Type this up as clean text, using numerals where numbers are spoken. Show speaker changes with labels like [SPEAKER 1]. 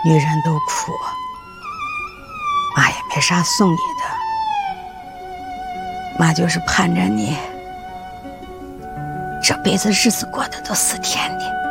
[SPEAKER 1] 女人都苦，妈也没啥送你的，妈就是盼着你这辈子日子过得都是甜的。